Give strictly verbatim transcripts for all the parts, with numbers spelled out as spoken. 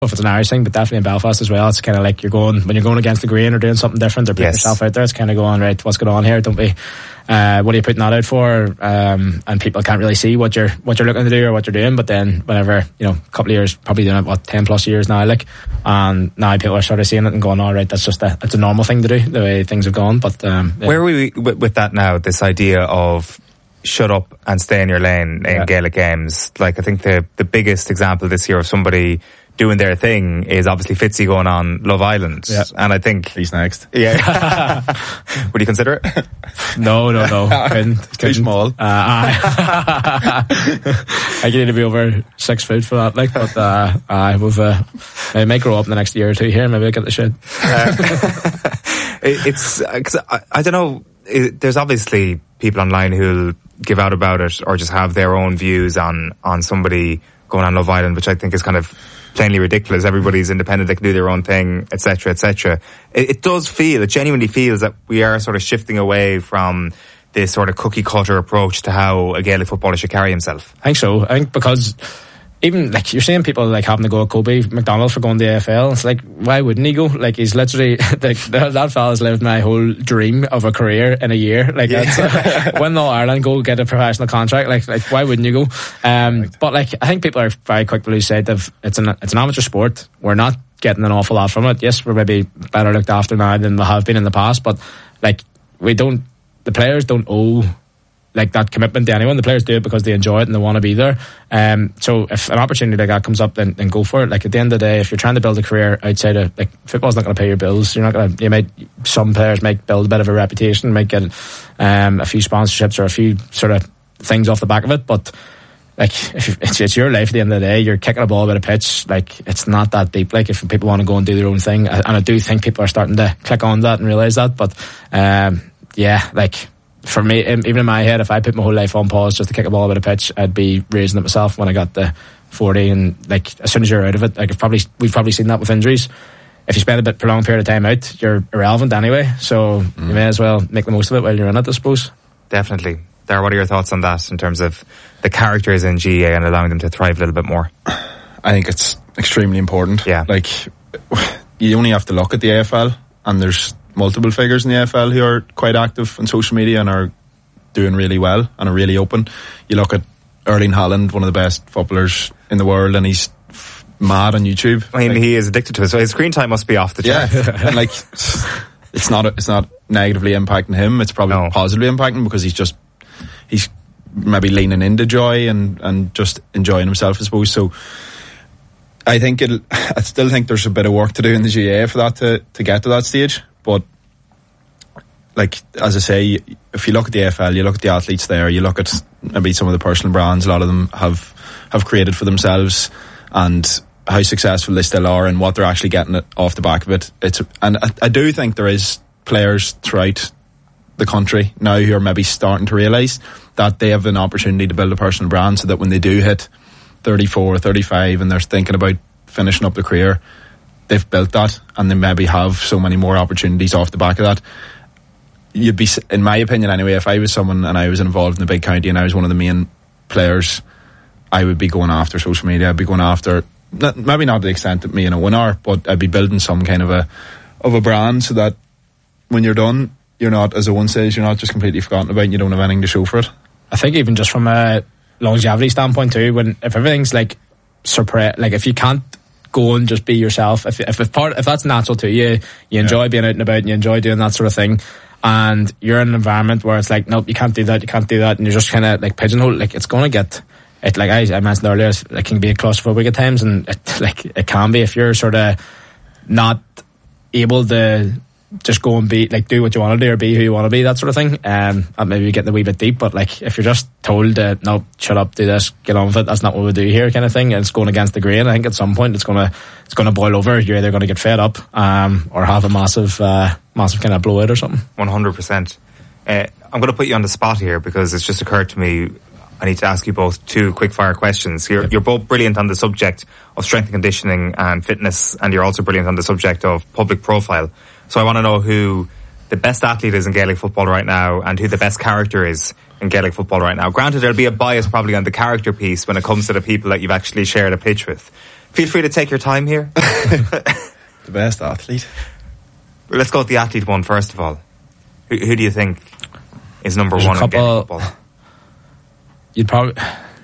if it's an Irish thing, but definitely in Belfast as well. It's kind of like you're going, when you're going against the grain or doing something different or putting yes. yourself out there, it's kind of going, right, what's going on here? Don't be, uh, what are you putting that out for? Um, and people can't really see what you're, what you're looking to do or what you're doing. But then whenever, you know, a couple of years, probably doing it, what, ten plus years now, like, and now people are sort of seeing it and going, all right, that's just a, it's a normal thing to do, the way things have gone. But, um, yeah. Where are we with, with that now? This idea of shut up and stay in your lane in yeah. Gaelic games. Like, I think the, the biggest example this year of somebody doing their thing is obviously Fitzy going on Love Island. Yeah. And I think he's next. Yeah. Would you consider it? No, no, no. Couldn't, couldn't. Too small. Uh, I, I need to be over six foot for that, like, but uh, I will uh, I may grow up in the next year or two here, maybe I'll get the shit. Uh, it, it's, cause I, I don't know, it, there's obviously people online who'll give out about it or just have their own views on, on somebody going on Love Island, which I think is kind of plainly ridiculous. Everybody's independent, they can do their own thing, etc, etc. It, it does feel, it genuinely feels that we are sort of shifting away from this sort of cookie cutter approach to how a Gaelic footballer should carry himself. I think so. I think because even like you're seeing people like having to go at Kobe McDonald for going to the A F L. It's like, why wouldn't he go? Like, he's literally like, that fella's lived my whole dream of a career in a year. Like, yeah. that's, uh, when will Ireland go get a professional contract? Like, like why wouldn't you go? Um, right. But like, I think people are very quick to lose sight of it's an it's an amateur sport. We're not getting an awful lot from it. Yes, we're maybe better looked after now than we have been in the past, but like, we don't. The players don't owe like that commitment to anyone. The players do it because they enjoy it and they want to be there. Um, so if an opportunity like that comes up, then, then go for it. Like, at the end of the day, if you're trying to build a career outside of, like, football's not going to pay your bills. You're not going to, you might, some players might build a bit of a reputation, might get um, a few sponsorships or a few sort of things off the back of it, but like, if it's, it's your life at the end of the day. You're kicking a ball about a pitch. Like, it's not that deep. Like, if people want to go and do their own thing, and I do think people are starting to click on that and realise that, but um, yeah, like, for me, even in my head, if I put my whole life on pause just to kick a ball about a pitch, I'd be raising it myself when I got to forty. And like, as soon as you're out of it, like, probably we've probably seen that with injuries. If you spend a bit prolonged period of time out, you're irrelevant anyway. So mm. you may as well make the most of it while you're in it, I suppose. Definitely. Dara, what are your thoughts on that in terms of the characters in G A A and allowing them to thrive a little bit more? I think it's extremely important. Yeah. Like, you only have to look at the A F L, and there's multiple figures in the A F L who are quite active on social media and are doing really well and are really open. You look at Erling Haaland, one of the best footballers in the world, and he's f- mad on YouTube. I mean, like, he is addicted to it, so his screen time must be off the chart. Yeah, and like, it's not it's not negatively impacting him. It's probably no. positively impacting, because he's just he's maybe leaning into joy and and just enjoying himself, I suppose. So I think it. I still think there's a bit of work to do in the G A A for that to to get to that stage. But like, as I say, if you look at the A F L, you look at the athletes there, you look at maybe some of the personal brands a lot of them have have created for themselves, and how successful they still are and what they're actually getting off the back of it. It's and I, I do think there is players throughout the country now who are maybe starting to realise that they have an opportunity to build a personal brand, so that when they do hit thirty-four, thirty-five and they're thinking about finishing up the career, they've built that, and they maybe have so many more opportunities off the back of that. You'd be, in my opinion anyway, if I was someone and I was involved in a big county and I was one of the main players, I would be going after social media. I'd be going after, not, maybe not to the extent that me and Owen are, but I'd be building some kind of a of a brand, so that when you're done, you're not, as Owen says, you're not just completely forgotten about and you don't have anything to show for it. I think even just from a longevity standpoint too, when if everything's like suppressed, like if you can't go and just be yourself, if if if, part, if that's natural to you, you enjoy yeah. being out and about and you enjoy doing that sort of thing, and you're in an environment where it's like, nope, you can't do that, you can't do that, and you're just kind of like pigeonholed, like it's going to get it, like I, I mentioned earlier, it can be a claustrophobic at times, and it, like it can be if you're sort of not able to just go and be like do what you want to do or be who you want to be, that sort of thing. Um, and maybe you get a wee bit deep, but like if you're just told uh, no, shut up, do this, get on with it, that's not what we do here, kind of thing, and it's going against the grain, I think at some point it's gonna it's gonna boil over. You're either going to get fed up um, or have a massive uh, massive kind of blowout or something. One hundred percent. I'm going to put you on the spot here because it's just occurred to me. I need to ask you both two quick fire questions. You're, yep. you're both brilliant on the subject of strength and conditioning and fitness, and you're also brilliant on the subject of public profile. So I want to know who the best athlete is in Gaelic football right now and who the best character is in Gaelic football right now. Granted, there'll be a bias probably on the character piece when it comes to the people that you've actually shared a pitch with. Feel free to take your time here. The best athlete. Let's go with the athlete one first of all. Who, who do you think is number There's one a couple, in Gaelic football? You'd probably...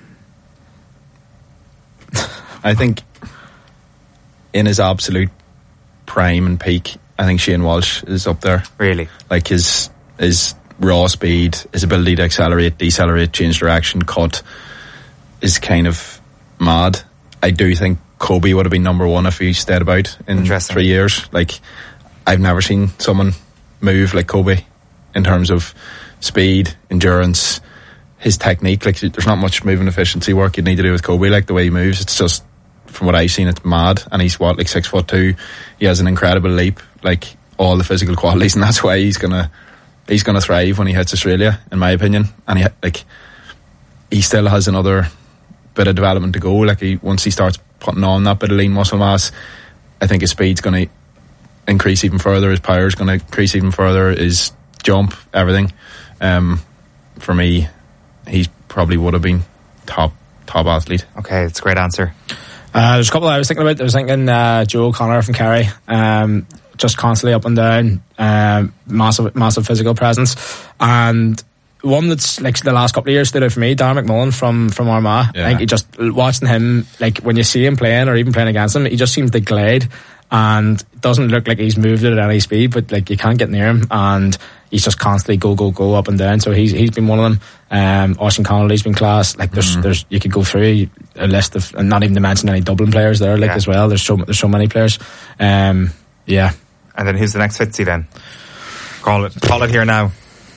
I think in his absolute prime and peak, I think Shane Walsh is up there. Really? Like his his raw speed, his ability to accelerate, decelerate, change direction, cut is kind of mad. I do think Kobe would have been number one if he stayed about in three years. Like, I've never seen someone move like Kobe in terms of speed, endurance, his technique. Like, there's not much moving efficiency work you'd need to do with Kobe. Like, the way he moves, it's just, from what I've seen, it's mad. And he's what, like six foot two. He has an incredible leap, like all the physical qualities, and that's why he's gonna he's gonna thrive when he hits Australia, in my opinion. And he like he still has another bit of development to go. Like, he once he starts putting on that bit of lean muscle mass, I think his speed's gonna increase even further. His power's gonna increase even further. His jump, everything. Um, for me, he probably would have been top top athlete. Okay, it's a great answer. Uh, there's a couple I was thinking about. I was thinking uh, Joe O'Connor from Kerry, um, just constantly up and down, um, massive, massive physical presence, and one that's like the last couple of years stood out for me, Darren McMullen from from Armagh. Yeah. I think he just watching him, like when you see him playing or even playing against him, he just seems to glide and doesn't look like he's moved it at any speed, but like you can't get near him, and he's just constantly go go go up and down. So he's he's been one of them. Um, Oisin Connolly's been class. Like there's mm. there's you could go through a list of, and not even to mention any Dublin players there, like yeah. as well. There's so there's so many players. Um, yeah. And then who's the next Fitzy then? Call it call it here now.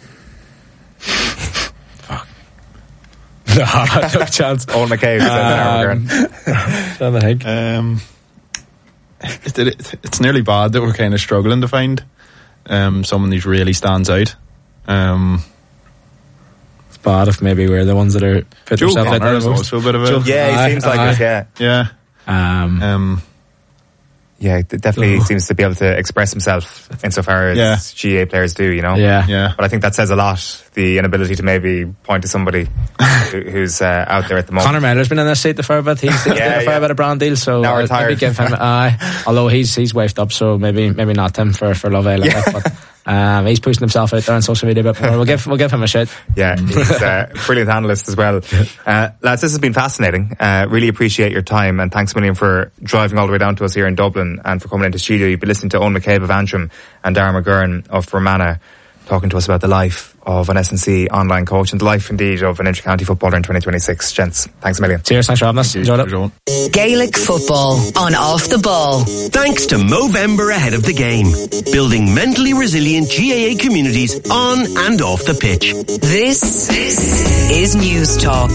Fuck. No, no chance. Owen McCabe. Um, trying to think. Um, it, it, it's nearly bad that we're kind of struggling to find um, someone who really stands out. Um, it's bad if maybe we're the ones that are fit Joe themselves out Connor there is the most. also a bit of a Joe, yeah, he seems like uh, it. Yeah, yeah. Um, um, yeah, it definitely oh. seems to be able to express himself insofar as yeah. G A A players do. You know. yeah, yeah. But I think that says a lot. The inability to maybe point to somebody who, who's uh, out there at the moment. Conor Miller's been in this seat the fair bit. He's yeah, a fair yeah. bit of brand deal, so now uh, retired. maybe give him an eye. Although he's he's waved up, so maybe maybe not him for for Love Island. Yeah. But um, he's pushing himself out there on social media a bit more. We'll give we'll give him a shit. Yeah, he's a brilliant analyst as well. Uh, lads, this has been fascinating. Uh, really appreciate your time, and thanks a million for driving all the way down to us here in Dublin and for coming into studio. You've been listening to Owen McCabe of Antrim and Darren McGurn of Fermanagh, talking to us about the life of an S N C online coach and the life indeed of an inter-county footballer in twenty twenty-six. Gents, thanks a million. Cheers, thanks for having us. Enjoyed it. Gaelic football on Off the Ball. Thanks to Movember ahead of the game. Building mentally resilient G A A communities on and off the pitch. This is News Talk.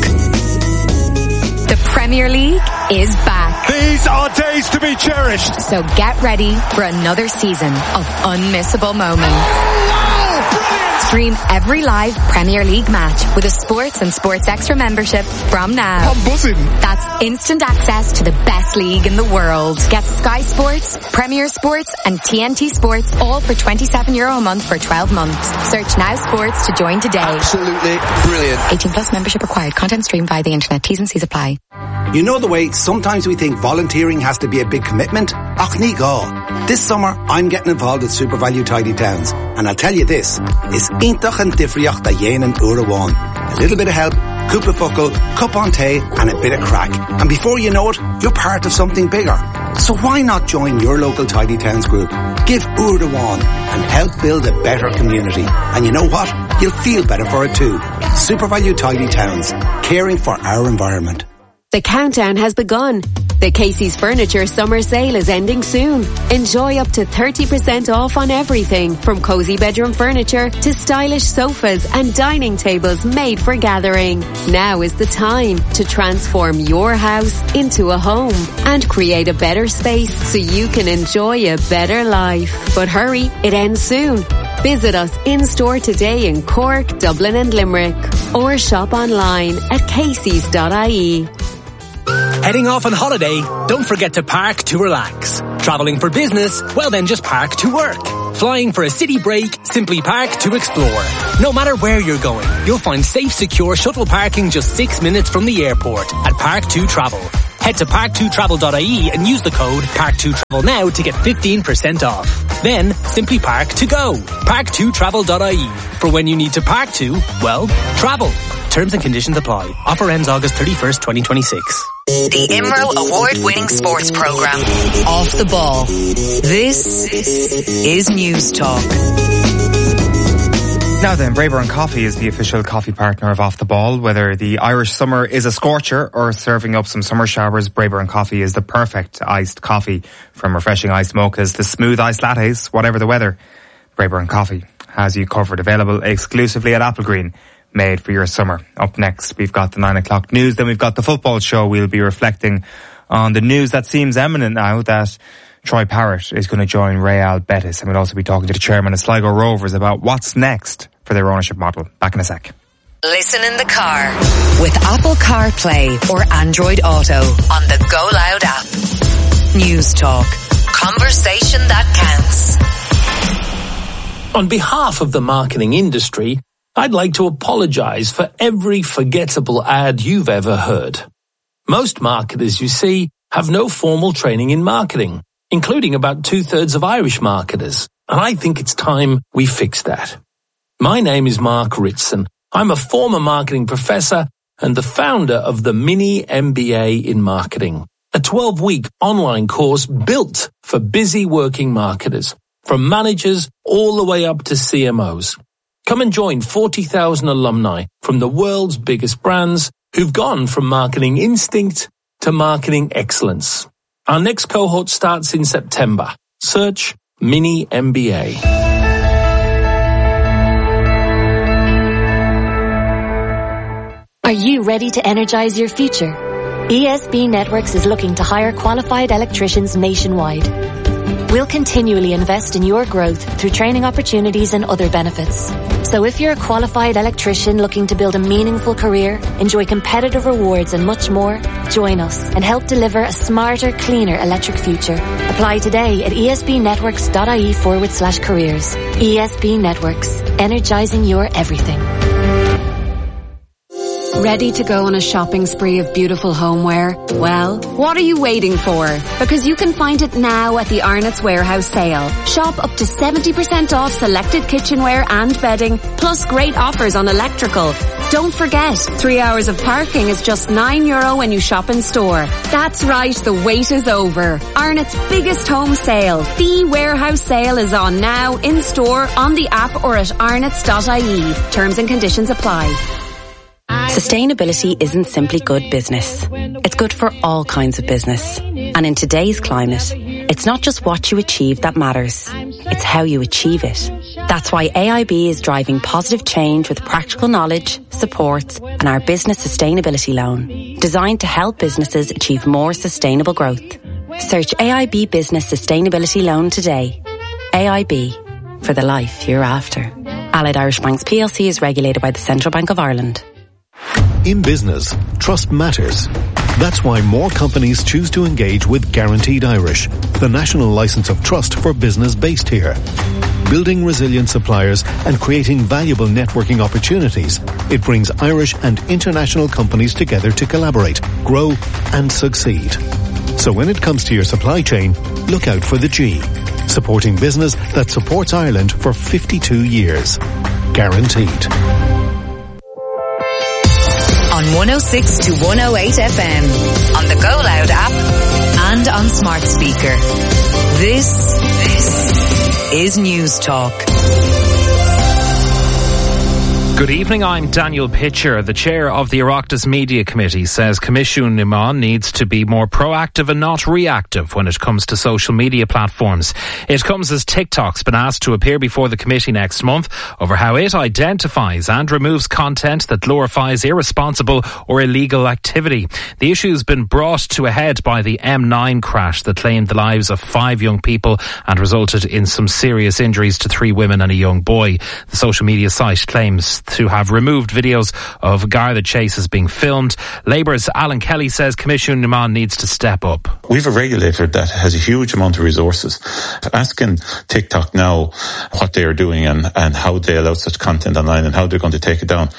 The Premier League is back. These are days to be cherished. So get ready for another season of unmissable moments. Stream every live Premier League match with a Sports and Sports Extra membership from now. I'm buzzing. That's instant access to the best league in the world. Get Sky Sports, Premier Sports and T N T Sports all for twenty-seven euro a month for twelve months. Search Now Sports to join today. Absolutely brilliant. eighteen plus membership required. Content streamed via the internet. T's and C's apply. You know the way sometimes we think volunteering has to be a big commitment? Ach ní gá. This summer I'm getting involved with Super Value Tidy Towns, and I'll tell you this, is intach and difriocht da yen and urawan. A little bit of help, cúpla focal, cup on tea, and a bit of crack. And before you know it, you're part of something bigger. So why not join your local Tidy Towns group? Give Urdawan and help build a better community. And you know what? You'll feel better for it too. Super Value Tidy Towns, caring for our environment. The countdown has begun. The Casey's Furniture Summer Sale is ending soon. Enjoy up to thirty percent off on everything from cozy bedroom furniture to stylish sofas and dining tables made for gathering. Now is the time to transform your house into a home and create a better space so you can enjoy a better life. But hurry, it ends soon. Visit us in-store today in Cork, Dublin and Limerick, or shop online at caseys dot I E. Heading off on holiday? Don't forget to park to relax. Travelling for business? Well then just park to work. Flying for a city break? Simply park to explore. No matter where you're going, you'll find safe, secure shuttle parking just six minutes from the airport at Park two Travel. Head to park two travel dot I E and use the code park two travel now to get fifteen percent off. Then, simply park to go. park two travel dot I E. For when you need to park to, well, travel. Terms and conditions apply. Offer ends August thirty-first, twenty twenty-six. The I M R O award-winning sports programme, Off the Ball. This is News Talk. Now then, Braeburn Coffee is the official coffee partner of Off the Ball. Whether the Irish summer is a scorcher or serving up some summer showers, Braeburn Coffee is the perfect iced coffee. From refreshing iced mochas to smooth iced lattes, whatever the weather, Braeburn Coffee has you covered. Available exclusively at Applegreen, made for your summer. Up next, we've got the nine o'clock news, then we've got the football show. We'll be reflecting on the news that seems imminent now that Troy Parrott is going to join Real Betis, and we'll also be talking to the chairman of Sligo Rovers about what's next for their ownership model. Back in a sec. Listen in the car with Apple CarPlay or Android Auto on the Go Loud app. News Talk. Conversation that counts. On behalf of the marketing industry, I'd like to apologize for every forgettable ad you've ever heard. Most marketers, you see, have no formal training in marketing, including about two-thirds of Irish marketers, and I think it's time we fix that. My name is Mark Ritson. I'm a former marketing professor and the founder of the Mini M B A in Marketing, a twelve-week online course built for busy working marketers, from managers all the way up to C M Os. Come and join forty thousand alumni from the world's biggest brands who've gone from marketing instinct to marketing excellence. Our next cohort starts in September. Search Mini M B A. Are you ready to energize your future? E S B Networks is looking to hire qualified electricians nationwide. We'll continually invest in your growth through training opportunities and other benefits. So if you're a qualified electrician looking to build a meaningful career, enjoy competitive rewards and much more, join us and help deliver a smarter, cleaner electric future. Apply today at esbnetworks.ie forward slash careers. E S B Networks, energizing your everything. Ready to go on a shopping spree of beautiful homeware? Well, what are you waiting for? Because you can find it now at the Arnott's Warehouse sale. Shop up to seventy percent off selected kitchenware and bedding, plus great offers on electrical. Don't forget, three hours of parking is just nine euro when you shop in store. That's right, the wait is over. Arnott's biggest home sale. The Warehouse sale is on now, in store, on the app or at arnotts dot I E. Terms and conditions apply. Sustainability isn't simply good business. It's good for all kinds of business. And in today's climate, it's not just what you achieve that matters. It's how you achieve it. That's why A I B is driving positive change with practical knowledge, support, and our business sustainability loan, designed to help businesses achieve more sustainable growth. Search A I B Business Sustainability Loan today. A I B, for the life you're after. Allied Irish Banks P L C is regulated by the Central Bank of Ireland. In business, trust matters. That's why more companies choose to engage with Guaranteed Irish, the national license of trust for business based here. Building resilient suppliers and creating valuable networking opportunities, it brings Irish and international companies together to collaborate, grow and succeed. So when it comes to your supply chain, look out for the G, supporting business that supports Ireland for fifty-two years. Guaranteed. On one oh six to one oh eight F M, on the Go Loud app, and on smart speaker. This, this is News Talk. Good evening, I'm Daniel Pitcher. The chair of the Oireachtas Media Committee says Commission Numan needs to be more proactive and not reactive when it comes to social media platforms. It comes as TikTok's been asked to appear before the committee next month over how it identifies and removes content that glorifies irresponsible or illegal activity. The issue has been brought to a head by the M nine crash that claimed the lives of five young people and resulted in some serious injuries to three women and a young boy. The social media site claims to have removed videos of Garda chases being filmed. Labour's Alan Kelly says Commission Numan needs to step up. We've a regulator that has a huge amount of resources. Asking TikTok now what they are doing and, and how they allow such content online and how they're going to take it down,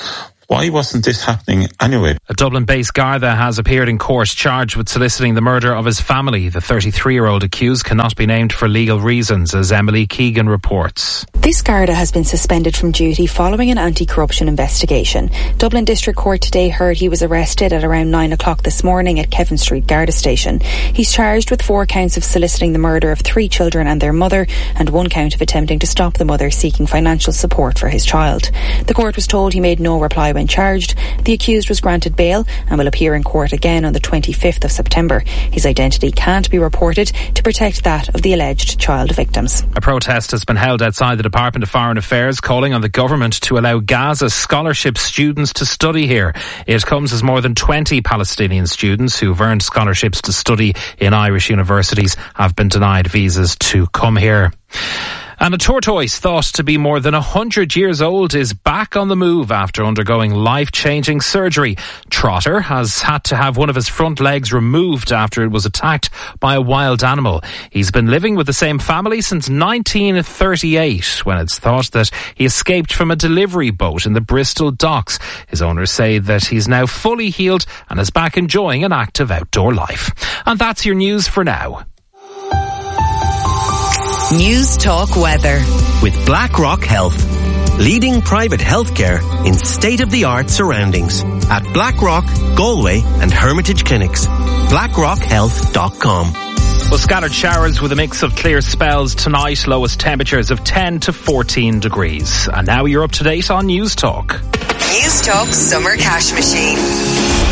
Why wasn't this happening anyway? A Dublin-based Garda has appeared in court charged with soliciting the murder of his family. The thirty-three-year-old accused cannot be named for legal reasons, as Emily Keegan reports. This Garda has been suspended from duty following an anti-corruption investigation. Dublin District Court today heard he was arrested at around nine o'clock this morning at Kevin Street Garda Station. He's charged with four counts of soliciting the murder of three children and their mother, and one count of attempting to stop the mother seeking financial support for his child. The court was told he made no reply when charged. The accused was granted bail and will appear in court again on the twenty-fifth of September. His identity can't be reported to protect that of the alleged child victims. A protest has been held outside the Department of Foreign Affairs calling on the government to allow Gaza scholarship students to study here. It comes as more than twenty Palestinian students who've earned scholarships to study in Irish universities have been denied visas to come here. And a tortoise thought to be more than one hundred years old is back on the move after undergoing life-changing surgery. Trotter has had to have one of his front legs removed after it was attacked by a wild animal. He's been living with the same family since nineteen thirty-eight, when it's thought that he escaped from a delivery boat in the Bristol docks. His owners say that he's now fully healed and is back enjoying an active outdoor life. And that's your news for now. News Talk Weather with BlackRock Health, leading private healthcare in state-of-the-art surroundings at BlackRock, Galway and Hermitage Clinics. blackrock health dot com. Well, scattered showers with a mix of clear spells tonight, lowest temperatures of ten to fourteen degrees. And now you're up to date on News Talk. News Talk Summer Cash Machine.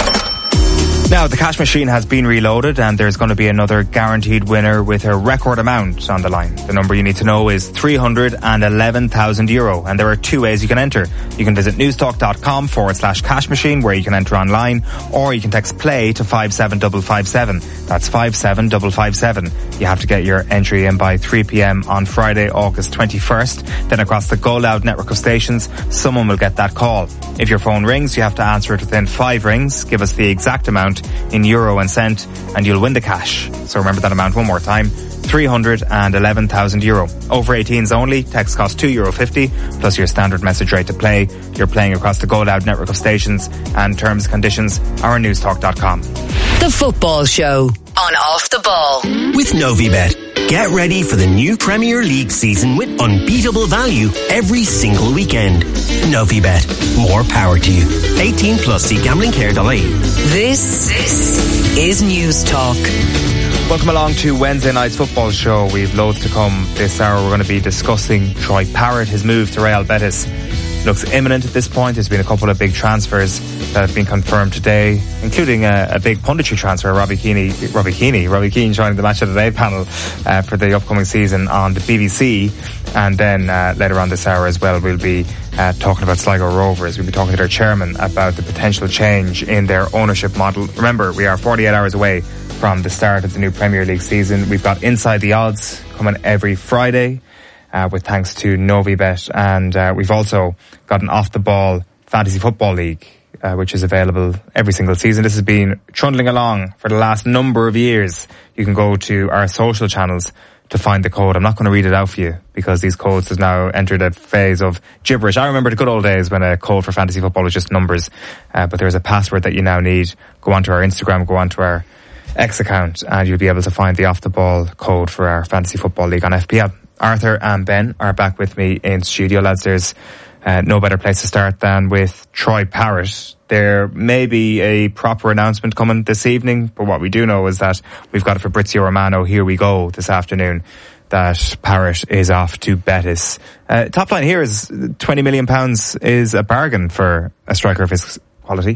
Now, the cash machine has been reloaded and there's going to be another guaranteed winner with a record amount on the line. The number you need to know is three hundred eleven thousand euro, and there are two ways you can enter. You can visit newstalk.com forward slash cash machine where you can enter online, or you can text play to five seven five five seven. That's five seven five five seven. You have to get your entry in by three p.m. on Friday, August twenty-first. Then across the Go Loud network of stations, someone will get that call. If your phone rings, you have to answer it within five rings. Give us the exact amount in euro and cent and you'll win the cash. So remember that amount one more time, three hundred eleven thousand euro. Over eighteens only, text costs two euro fifty plus your standard message rate to play. You're playing across the Go Loud network of stations, and terms and conditions are on newstalk dot com. The Football Show on Off the Ball with Novibet. Get ready for the new Premier League season with unbeatable value every single weekend. Novibet. More power to you. eighteen plus. See gambling care dot I E. This, this is News Talk. Welcome along to Wednesday night's football show. We've loads to come this hour. We're going to be discussing Troy Parrott, his move to Real Betis. Looks imminent at this point. There's been a couple of big transfers that have been confirmed today, including a, a big punditry transfer. Robbie Keane, Robbie Keane, Robbie Keane joining the Match of the Day panel uh, for the upcoming season on the B B C. And then uh, later on this hour as well, we'll be uh, talking about Sligo Rovers. We'll be talking to their chairman about the potential change in their ownership model. Remember, we are forty-eight hours away from the start of the new Premier League season. We've got Inside the Odds coming every Friday. Uh, with thanks to Novibet, and uh, we've also got an off-the-ball fantasy football league, uh, which is available every single season. This has been trundling along for the last number of years. You can go to our social channels to find the code. I'm not going to read it out for you because these codes have now entered a phase of gibberish. I remember the good old days when a code for fantasy football was just numbers, uh, but there's a password that you now need. Go onto our Instagram, go onto our X account, and you'll be able to find the off-the-ball code for our fantasy football league on F P L. Arthur and Ben are back with me in studio, lads. There's uh, no better place to start than with Troy Parrott. There may be a proper announcement coming this evening, but what we do know is that we've got Fabrizio Romano, here we go, this afternoon, that Parrott is off to Betis. Uh, top line here is twenty million pounds is a bargain for a striker of his quality.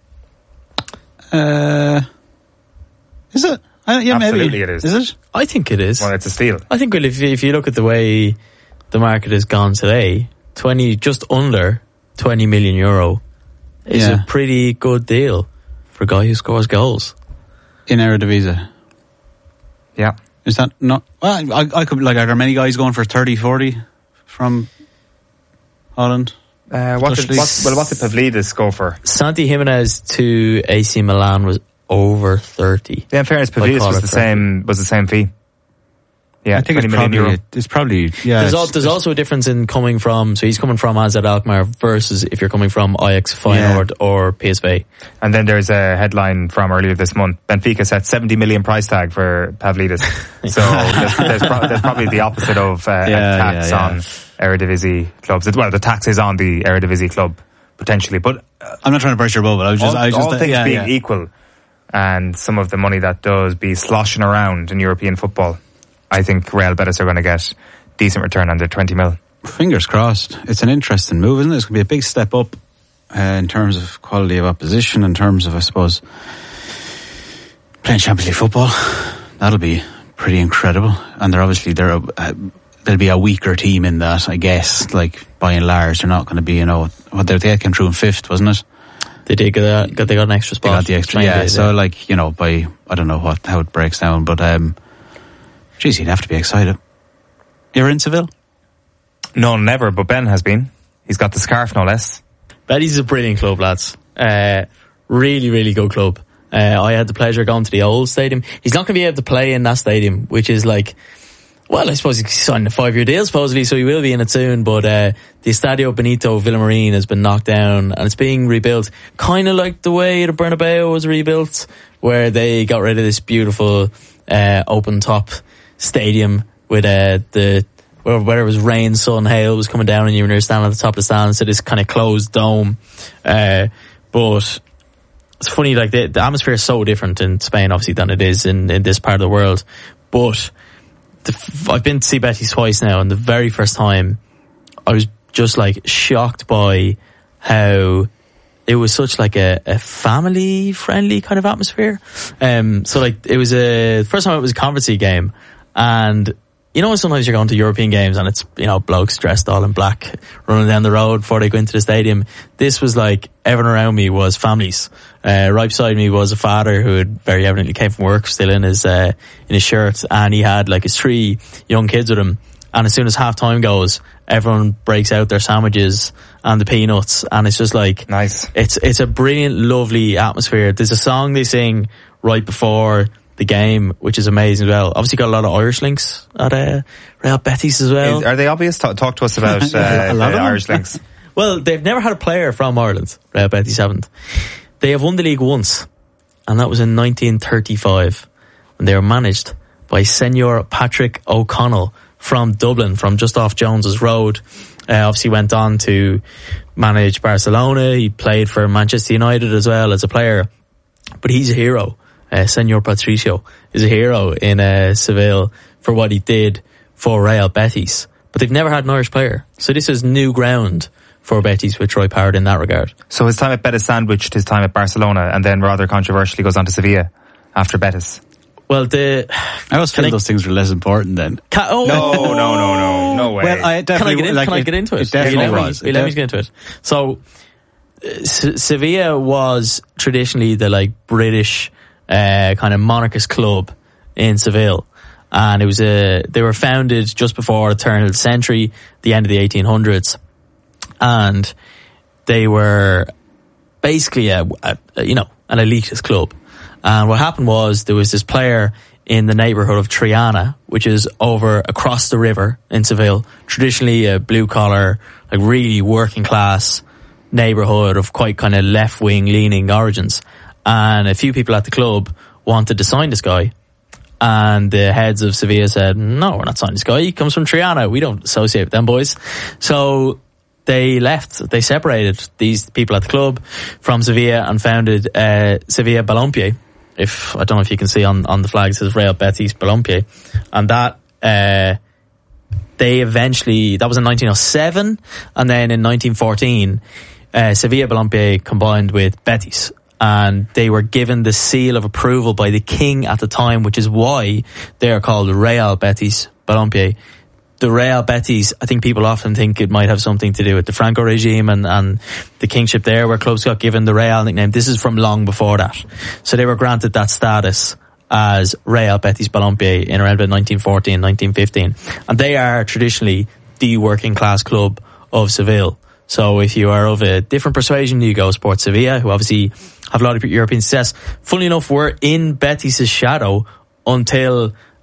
Uh, is it? Uh, yeah, Absolutely maybe. It is. Is it? I think it is. Well, it's a steal. I think well, if, if you look at the way the market has gone today, twenty, just under twenty million euro is yeah. a pretty good deal for a guy who scores goals. In Eredivisie. Yeah. Is that not... Well, I, I could... Like, are there many guys going for thirty, forty from Holland? Uh, what did, what, well, what did Pavlidis go for? Santi Jimenez to A C Milan was over thirty. Yeah, in fairness, Pavlidis was the same was the same fee. Yeah, I think it's probably, euro. it's probably, yeah. There's, it's, al- there's also a difference in coming from, so he's coming from A Z Alkmaar versus if you're coming from Ajax, Feyenoord yeah. or P S V. And then there's a headline from earlier this month. Benfica set seventy million price tag for Pavlidis. So there's, there's, pro- there's probably the opposite of uh, yeah, a tax yeah, yeah. on Eredivisie clubs. Well, the tax is on the Eredivisie club, potentially. But uh, I'm not trying to burst your bubble. I was just, all, I was just all things yeah, being yeah. equal, and some of the money that does be sloshing around in European football, I think Real Betis are going to get decent return on their twenty mil. Fingers crossed. It's an interesting move, isn't it? It's going to be a big step up uh, in terms of quality of opposition, in terms of, I suppose, playing Champions League football. That'll be pretty incredible. And they're obviously, they're a, uh, there'll be a weaker team in that, I guess. Like, by and large, they're not going to be, you know, what they, they came through in fifth, wasn't it? They did get that, they got an extra spot. They got the extra, yeah. Days, so, yeah. like, you know, by, I don't know what, how it breaks down, but, um, geez, you'd have to be excited. You're in Seville? No, never, but Ben has been. He's got the scarf, no less. Betis is a brilliant club, lads. Uh, really, really good club. Uh, I had the pleasure of going to the old stadium. He's not going to be able to play in that stadium, which is like, well, I suppose he's signed a five-year deal, supposedly, so he will be in it soon, but uh, the Estadio Benito Villamarín has been knocked down, and it's being rebuilt, kind of like the way the Bernabeu was rebuilt, where they got rid of this beautiful uh, open-top stadium with uh, the where it was rain, sun, hail was coming down and you were standing at the top of the stand, so this kind of closed dome. Uh, but it's funny, like the, the atmosphere is so different in Spain, obviously, than it is in, in this part of the world. But the, I've been to see Betis twice now, and the very first time I was just like shocked by how it was such like a, a family friendly kind of atmosphere. Um, so like it was a first time it was a Conference League game, and you know, sometimes you're going to European games and it's, you know, blokes dressed all in black running down the road before they go into the stadium. This was like, everyone around me was families. Uh, right beside me was a father who had very evidently came from work, still in his, uh, in his shirt, and he had like his three young kids with him. And as soon as half time goes, everyone breaks out their sandwiches and the peanuts, and it's just like, nice. It's, it's a brilliant, lovely atmosphere. There's a song they sing right before the game, which is amazing as well. Obviously got a lot of Irish links at uh, Real Betis as well. Is, are they obvious? Talk, talk to us about uh, a lot the of Irish links. Well, they've never had a player from Ireland. Real Betis haven't. They have won the league once, and that was in nineteen thirty-five, when they were managed by Senior Patrick O'Connell from Dublin, from just off Jones's Road. Uh, obviously went on to manage Barcelona. He played for Manchester United as well as a player, but he's a hero. Uh, Senor Patricio is a hero in uh, Seville for what he did for Real Betis. But they've never had an Irish player. So this is new ground for Betis with Troy Parrott in that regard. So his time at Betis sandwiched his time at Barcelona, and then rather controversially goes on to Sevilla after Betis. Well, the... I always feel I, those things were less important then. Can, oh, no, no, no, no, no way. Well, I definitely, can I get, in, like, can it, I get into it? It definitely let was. Me, let me get into it. So, uh, S- Sevilla was traditionally the like British... Uh, kind of monarchist club in Seville, and it was a they were founded just before the turn of the century, the end of the eighteen hundreds, and they were basically a, a, a you know an elitist club. And what happened was there was this player in the neighbourhood of Triana, which is over across the river in Seville, traditionally a blue collar, like really working class neighbourhood of quite kind of left wing leaning origins. And a few people at the club wanted to sign this guy. And the heads of Sevilla said, no, we're not signing this guy. He comes from Triana. We don't associate with them boys. So they left. They separated these people at the club from Sevilla and founded uh, Sevilla Balompié. If I don't know if you can see on, on the flag, it says Real Betis Balompié. And that, uh, they eventually, that was in nineteen oh seven. And then in nineteen fourteen, uh, Sevilla Balompié combined with Betis. And they were given the seal of approval by the king at the time, which is why they are called Real Betis Balompié. The Real Betis, I think people often think it might have something to do with the Franco regime and, and the kingship there, where clubs got given the Real nickname. This is from long before that. So they were granted that status as Real Betis Balompié in around about nineteen fourteen, nineteen fifteen. And they are traditionally the working class club of Seville. So if you are of a different persuasion, you go support Sevilla, who obviously have a lot of European success. Funnily enough, we're in Betis' shadow until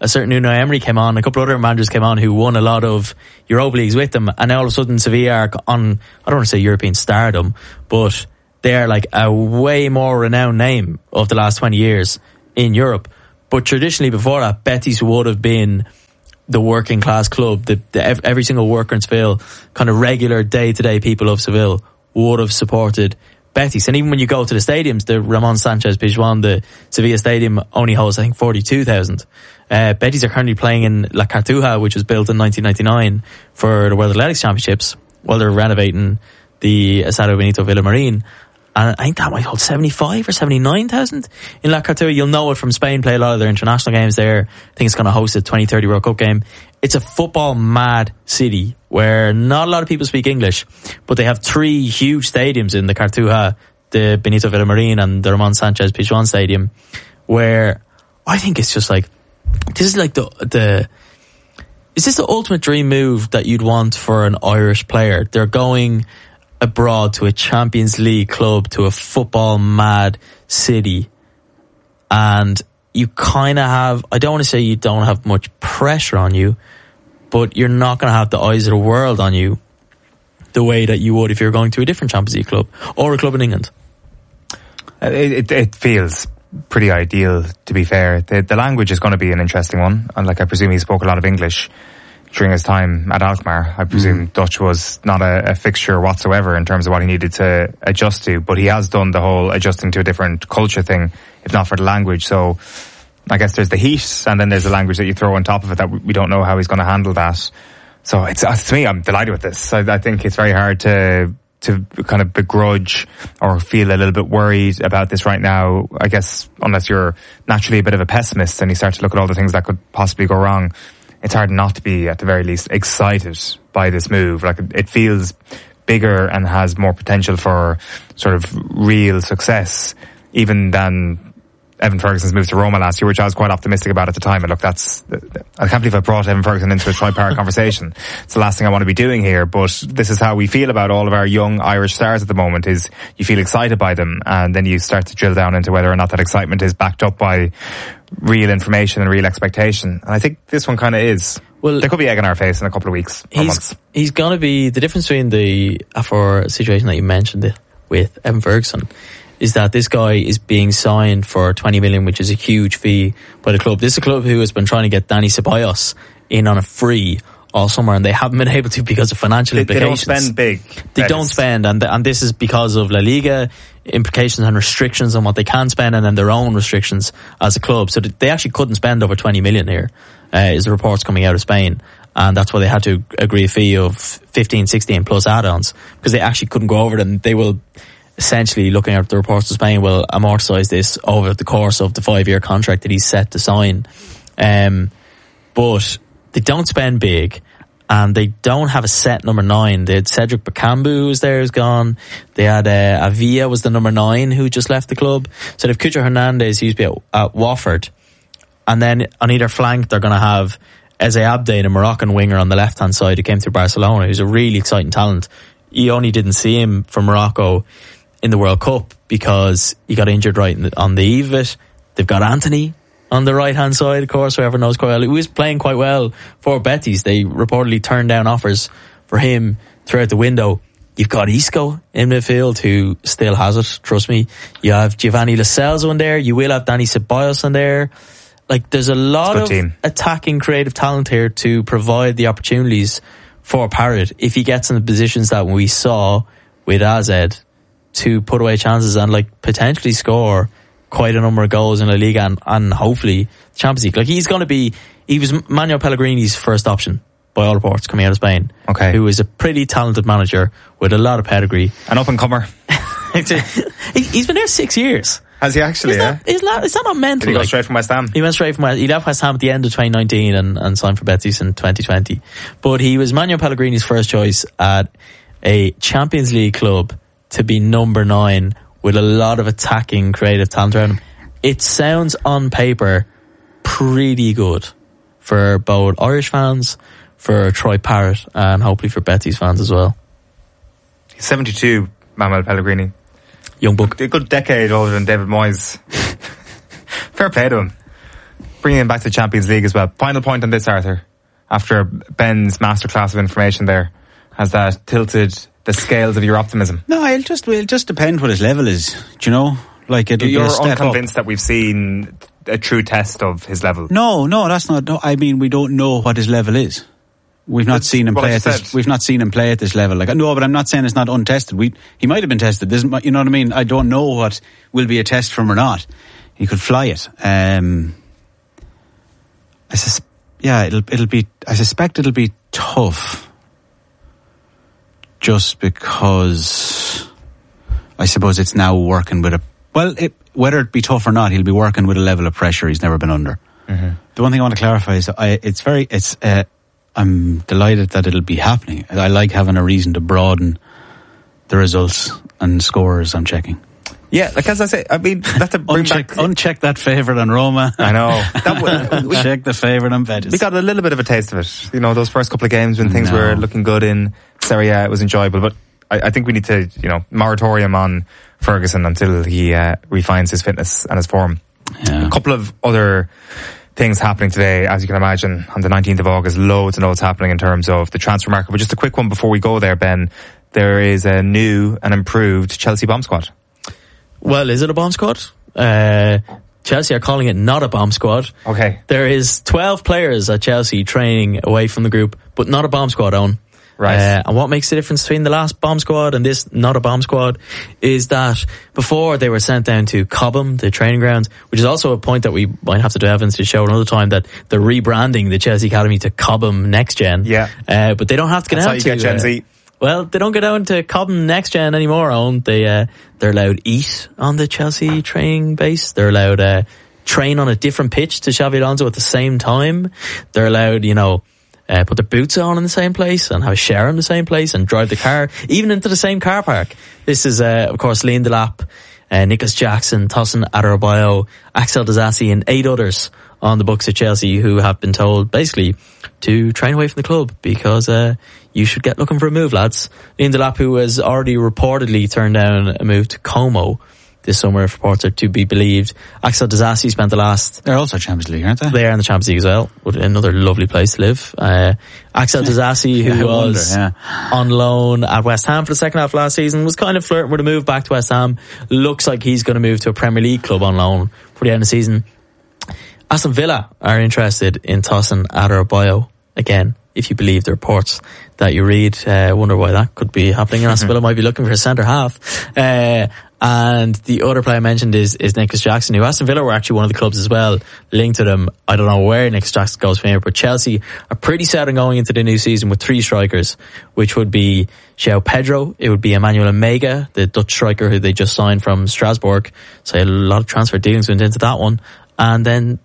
a certain Unai Emery came on, a couple other managers came on who won a lot of Europa Leagues with them, and now all of a sudden Sevilla are on, I don't want to say European stardom, but they're like a way more renowned name of the last twenty years in Europe. But traditionally before that, Betis would have been the working class club, the, the every single worker in Seville, kind of regular day-to-day people of Seville would have supported Betis. And even when you go to the stadiums, the Ramon Sanchez Pizjuan, the Sevilla stadium only holds, I think, forty-two thousand. Uh, Betis are currently playing in La Cartuja, which was built in nineteen ninety-nine for the World Athletics Championships, while they're renovating the Estadio Benito Villamarin. And I think that might hold seventy-five or seventy-nine thousand in La Cartuja. You'll know it from Spain, play a lot of their international games there. I think it's going to host a twenty thirty World Cup game. It's a football mad city where not a lot of people speak English, but they have three huge stadiums in the Cartuja, the Benito Villamarin and the Ramon Sanchez Pizjuan Stadium, where I think it's just like, this is like the, the, is this the ultimate dream move that you'd want for an Irish player? They're going abroad to a Champions League club, to a football mad city, and you kind of have, I don't want to say you don't have much pressure on you, but you're not going to have the eyes of the world on you the way that you would if you're going to a different Champions League club or a club in England. It, it, it feels pretty ideal, to be fair. The, the language is going to be an interesting one, and like I presume he spoke a lot of English during his time at Alkmaar. I presume mm. Dutch was not a, a fixture whatsoever in terms of what he needed to adjust to, but he has done the whole adjusting to a different culture thing, if not for the language. So I guess there's the heat, and then there's the language that you throw on top of it that we don't know how he's going to handle that. So it's, uh, to me, I'm delighted with this. I, I think it's very hard to to kind of begrudge or feel a little bit worried about this right now. I guess unless you're naturally a bit of a pessimist and you start to look at all the things that could possibly go wrong, it's hard not to be, at the very least, excited by this move. Like, it feels bigger and has more potential for sort of real success even than Evan Ferguson's move to Roma last year, which I was quite optimistic about at the time. And look, that's, I can't believe I brought Evan Ferguson into a tri-park conversation. It's the last thing I want to be doing here, but this is how we feel about all of our young Irish stars at the moment, is you feel excited by them, and then you start to drill down into whether or not that excitement is backed up by real information and real expectation. And I think this one kind of is. Well, there could be egg in our face in a couple of weeks or he's, months. He's going to be, the difference between the for situation that you mentioned with Evan Ferguson is that this guy is being signed for twenty million, which is a huge fee by the club. This is a club who has been trying to get Dani Ceballos in on a free all summer, and they haven't been able to because of financial they, implications. They don't spend big. They don't spend, and, and this is because of La Liga implications and restrictions on what they can spend, and then their own restrictions as a club. So they actually couldn't spend over twenty million here, uh, is the reports coming out of Spain. And that's why they had to agree a fee of fifteen, sixteen plus add-ons, because they actually couldn't go over them. They will, essentially, looking at the reports of Spain, will amortise this over the course of the five-year contract that he's set to sign. Um, but they don't spend big, and they don't have a set number nine. They had Cedric Bakambu, who's there, who's gone. They had uh, Avila was the number nine, who just left the club. So they've Cucho Hernandez, who used to be at, at Watford. And then on either flank, they're going to have Eze Abde, a Moroccan winger on the left-hand side, who came through Barcelona, who's a really exciting talent. You only didn't see him for Morocco in the World Cup because he got injured right the, on the eve of it. They've got Anthony on the right-hand side, of course, whoever knows quite well. He was playing quite well for Betis. They reportedly turned down offers for him throughout the window. You've got Isco in midfield, who still has it, trust me. You have Giovanni Lo Celso in there. You will have Dani Ceballos in there. Like, there's a lot of team. attacking creative talent here to provide the opportunities for Parrott if he gets in the positions that we saw with A Z to put away chances and like potentially score quite a number of goals in La Liga and, and hopefully Champions League. Like, he's going to be, he was Manuel Pellegrini's first option by all reports coming out of Spain. Okay. Who is a pretty talented manager with a lot of pedigree. An up and comer. He's been there six years. Has he actually? Is yeah. That, is that, is that not mental? Did he go like, straight from West Ham? He went straight from West. He left West Ham at the end of twenty nineteen and, and signed for Betis in twenty twenty. But he was Manuel Pellegrini's first choice at a Champions League club to be number nine with a lot of attacking creative talent around him. It sounds on paper pretty good for both Irish fans, for Troy Parrott, and hopefully for Betis fans as well. He's seventy-two, Manuel Pellegrini. Young buck. A good decade older than David Moyes. Fair play to him. bringing him back to the Champions League as well. Final point on this, Arthur. After Ben's masterclass of information there, has that tilted the scales of your optimism? No, it'll just it'll just depend what his level is. Do you know? Like it'll You're be a step unconvinced up. that we've seen a true test of his level? No, no, that's not. No, I mean, we don't know what his level is. We've not That's seen him what play I at this. said. We've not seen him play at this level. Like no, but I'm not saying it's not untested. We he might have been tested. This, you know what I mean? I don't know what will be a test from or not. He could fly it. Um, I sus- yeah, it'll it'll be. I suspect it'll be tough. Just because, I suppose it's now working with a well. It, whether it be tough or not, he'll be working with a level of pressure he's never been under. Mm-hmm. The one thing I want to clarify is I, it's very it's. Uh, I'm delighted that it'll be happening. I like having a reason to broaden the results and scores I'm checking. Yeah, like as I say, I mean, that's to bring uncheck, back... uncheck that favourite on Roma. I know. That would, Check the favourite on Betis. We got a little bit of a taste of it. You know, those first couple of games when things No. were looking good in Serie A, it was enjoyable. But I, I think we need to, you know, moratorium on Ferguson until he uh, refines his fitness and his form. Yeah. A couple of other things happening today, as you can imagine, on the nineteenth of August. Loads and loads happening in terms of the transfer market. But just a quick one before we go there, Ben. There is a new and improved Chelsea bomb squad. Well, is it a bomb squad? Uh, Chelsea are calling it not a bomb squad. Okay. There is twelve players at Chelsea training away from the group, but not a bomb squad, Owen. Right. Uh, and what makes the difference between the last bomb squad and this not a bomb squad is that before they were sent down to Cobham, the training grounds, which is also a point that we might have to do evidence to show another time, that they're rebranding the Chelsea Academy to Cobham Next Gen. Yeah. Uh, but they don't have to get That's out how you to... get Gen uh, Z. Well, they don't go down to Cobham Next Gen anymore, Owen. They, uh, they're allowed eat on the Chelsea training base. They're allowed uh, train on a different pitch to Xavi Alonso at the same time. They're allowed, you know, uh, put their boots on in the same place and have a shower in the same place and drive the car even into the same car park. This is, uh, of course, Liam Delap, uh, Nicholas Jackson, Tosin Adarabioyo, Axel Disasi and eight others on the books at Chelsea who have been told basically to train away from the club because uh, you should get looking for a move, lads. Liam Delap, who has already reportedly turned down a move to Como this summer, if reports are to be believed. Axel Disasi spent the last... They're also Champions League, aren't they? They are in the Champions League as well. Another lovely place to live. Uh, Axel Disasi, who Yeah, I was wonder, yeah. on loan at West Ham for the second half of last season, was kind of flirting with a move back to West Ham. Looks like he's going to move to a Premier League club on loan for the end of the season. Aston Villa are interested in Tosin Adarabioyo again, if you believe the reports that you read. I uh, wonder why that could be happening. And Aston Villa might be looking for a centre half. Uh, and the other player I mentioned is, is Nicholas Jackson, who Aston Villa were actually one of the clubs as well linked to them. I don't know where Nicholas Jackson goes from here, but Chelsea are pretty set on going into the new season with three strikers, which would be João Pedro, it would be Emmanuel Omega, the Dutch striker who they just signed from Strasbourg. So a lot of transfer dealings went into that one. And then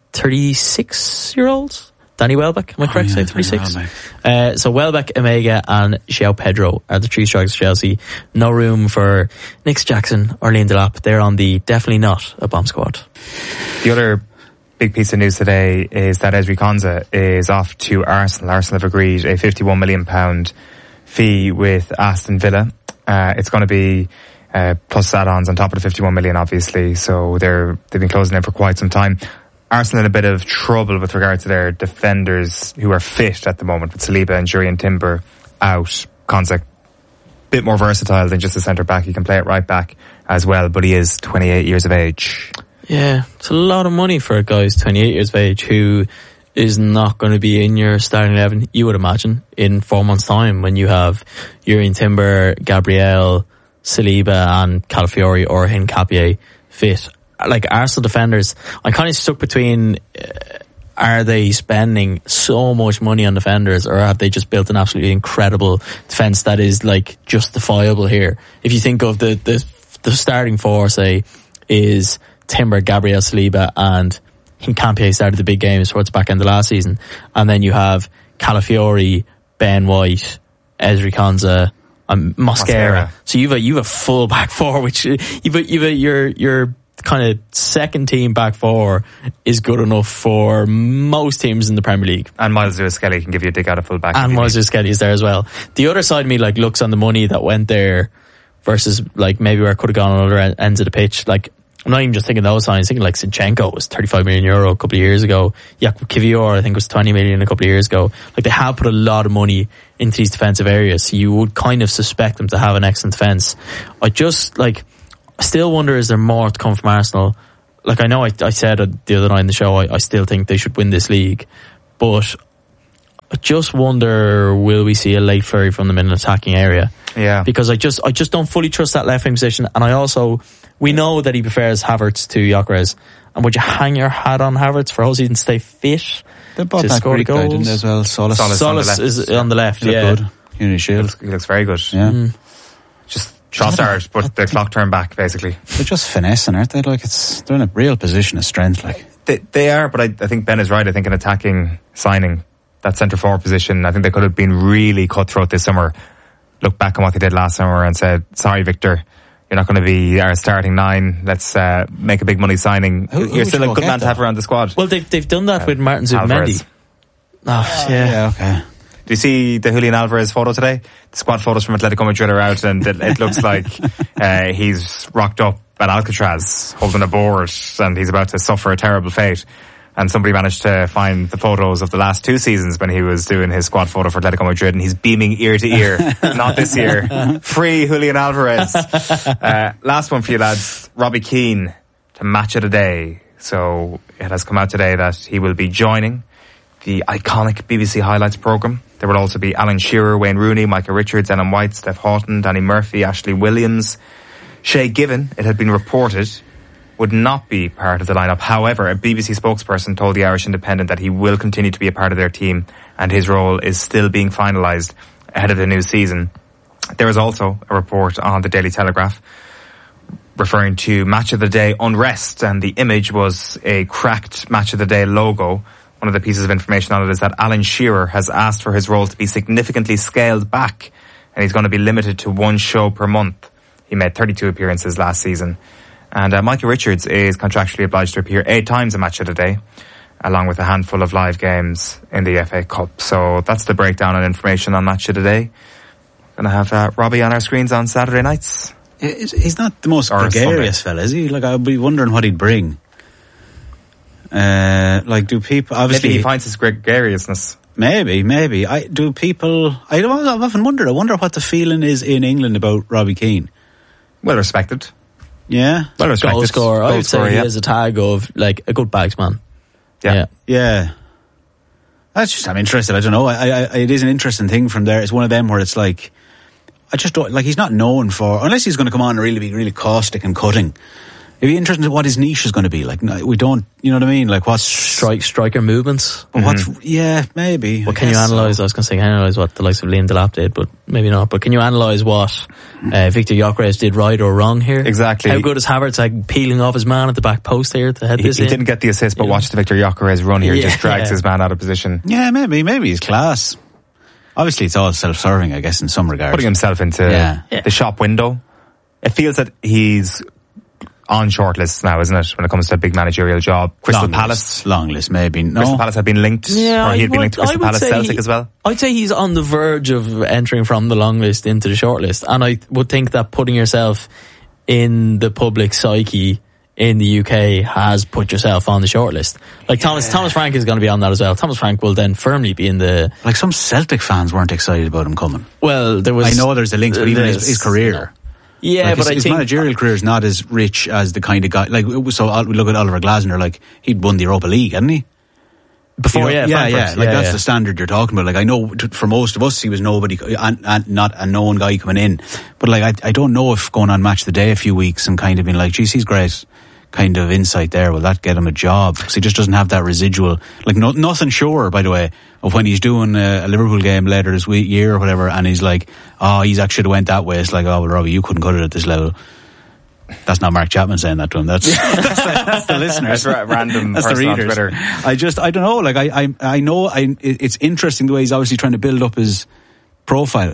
thirty-six-year-olds? Danny Welbeck, am I correct? Oh, yeah, Say thirty-six. Welbeck. Uh, so Welbeck, Omega and João Pedro are the three strikers for Chelsea. No room for Nick Jackson or Liam Delap. They're on the definitely not a bomb squad. The other big piece of news today is that Ezri Konsa is off to Arsenal. Arsenal have agreed a fifty-one million pounds fee with Aston Villa. Uh, it's going to be uh, plus add-ons on top of the fifty-one million, obviously. So they're they've been closing in for quite some time. Arsenal in a bit of trouble with regard to their defenders who are fit at the moment, with Saliba and Jurriën Timber out. Konsa, bit more versatile than just a centre back. He can play it right back as well, but he is twenty-eight years of age. Yeah, it's a lot of money for a guy who's twenty-eight years of age who is not going to be in your starting eleven, you would imagine, in four months' time when you have Jurriën Timber, Gabriel, Saliba and Calafiori or Hincapié fit. Like Arsenal defenders, I'm kind of stuck between uh, are they spending so much money on defenders or have they just built an absolutely incredible defence that is like justifiable here? If you think of the, the, the starting four, say, is Timber, Gabriel, Saliba and Hincapié started the big games towards the back end of last season, and then you have Calafiori, Ben White, Ezri Konsa, and Mosquera. Mosquera. So you've a you've a full back four, which you've a, you've a, your your kind of second team back four is good enough for most teams in the Premier League. And Miles Lewis-Skelly can give you a dig out of full back. And Miles Lewis-Skelly is there as well. The other side of me like looks on the money that went there versus like maybe where it could have gone on other ends of the pitch. Like I'm not even just thinking those signs. Thinking like Zinchenko was thirty-five million euro a couple of years ago. Jakub Kivior, I think, was twenty million a couple of years ago. Like, they have put a lot of money into these defensive areas. So you would kind of suspect them to have an excellent defence. I just, like, I still wonder, is there more to come from Arsenal? Like, I know I, I said the other night in the show, I, I still think they should win this league. But I just wonder, will we see a late flurry from them in an attacking area? Yeah. Because I just, I just don't fully trust that left wing position. And I also, we know that he prefers Havertz to Gyökeres. And would you hang your hat on Havertz for whole season to stay fit? They bought to that score Greek goals? guy, didn't they, as well? Solis. Solis, Solis on the is left. on the left, He yeah. looked good. Unity Shield. He looks, he looks very good. Yeah. Mm. Just Trossard, but the clock turned back, basically. They're just finessing, aren't they? Like, it's, they're in a real position of strength, like. They, they are, but I, I think Ben is right. I think an attacking signing, that centre forward position, I think they could have been really cutthroat this summer. Look back on what they did last summer and said, sorry, Victor, you're not going to be our starting nine. Let's uh, make a big money signing. Who, who you're still a good man that? to have around the squad. Well, they've, they've done that uh, with Martin Zubimendi. Oh, yeah. Yeah, okay. Do you see the Julian Alvarez photo today? The squad photos from Atletico Madrid are out, and it, it looks like uh, he's rocked up at Alcatraz holding a board, and he's about to suffer a terrible fate. And somebody managed to find the photos of the last two seasons when he was doing his squad photo for Atletico Madrid, and he's beaming ear to ear. Not this year. Free Julian Alvarez. Uh, last one for you lads. Robbie Keane to Match of the Day. So it has come out today that he will be joining the iconic B B C Highlights programme. There will also be Alan Shearer, Wayne Rooney, Micah Richards, Ellen White, Steph Houghton, Danny Murphy, Ashley Williams. Shay Given, it had been reported, would not be part of the lineup. However, a B B C spokesperson told the Irish Independent that he will continue to be a part of their team, and his role is still being finalised ahead of the new season. There is also a report on the Daily Telegraph referring to Match of the Day unrest, and the image was a cracked Match of the Day logo. One of the pieces of information on it is that Alan Shearer has asked for his role to be significantly scaled back, and he's going to be limited to one show per month. He made thirty-two appearances last season. And uh, Micah Richards is contractually obliged to appear eight times a Match of the Day, along with a handful of live games in the F A Cup. So that's the breakdown and information on Match of the Day. Going to have uh, Robbie on our screens on Saturday nights. He's not the most Or gregarious fella, is he? Like, I'd be wondering what he'd bring. Uh, like, do people obviously Maybe he finds his gregariousness. Maybe, maybe. I do people. I don't. I've often wondered. I wonder what the feeling is in England about Robbie Keane. Well respected. Yeah, well respected. Goal scorer. I would say scorer, he yeah. has a tag of like a good bagsman. Yeah. yeah, yeah. That's just. I'm interested. I don't know. I, I, it is an interesting thing from there. It's one of them where it's like, I just don't like. He's not known for unless he's going to come on and really be really caustic and cutting. It'd be interesting to what his niche is going to be. Like, we don't, you know what I mean? Like, what's strike striker movements? Mm-hmm. What's yeah, maybe. What can you analyse? So. I was going to say, can you analyse what the likes of Liam Delap did, but maybe not. But can you analyse what uh, Victor Gyökeres did right or wrong here? Exactly. How good is Havertz like peeling off his man at the back post here to head he, this he in? didn't get the assist, but watch the Victor Gyökeres run here. Yeah, he just drags yeah. his man out of position. Yeah, maybe, maybe he's class. Obviously, it's all self-serving, I guess, in some regards. Putting himself into yeah. the yeah. shop window. It feels that he's on shortlists now, isn't it, when it comes to a big managerial job? Crystal long Palace. List, long list, maybe. No. Crystal Palace have been linked, yeah, or he'd been linked to Crystal Palace Celtic he, as well. I'd say he's on the verge of entering from the long list into the short list. And I would think that putting yourself in the public psyche in the U K has put yourself on the short list. Like yeah. Thomas Thomas Frank is going to be on that as well. Thomas Frank will then firmly be in the... Like some Celtic fans weren't excited about him coming. Well, there was... I know there's a link, but even his, his career... Yeah, like but his, I his think managerial career is not as rich as the kind of guy. Like, so we look at Oliver Glasner. Like, he'd won the Europa League, hadn't he? Before, you know, yeah, yeah, Frankfurt. yeah. Like yeah, that's yeah. the standard you're talking about. Like, I know t- for most of us, he was nobody, and, and not a known guy coming in. But like, I, I don't know if going on Match of the Day a few weeks and kind of being like, geez, he's great. Kind of insight there. Will that get him a job? Because he just doesn't have that residual. Like, no, nothing sure, by the way, of when he's doing a, a Liverpool game later this week, year or whatever, and he's like, oh, he's actually went that way. It's like, oh, well, Robbie, you couldn't cut it at this level. That's not Mark Chapman saying that to him. That's that's, the, that's the listeners. That's a random that's person the on readers. Twitter. I just, I don't know. Like, I, I, I know. I, it's interesting the way he's obviously trying to build up his profile.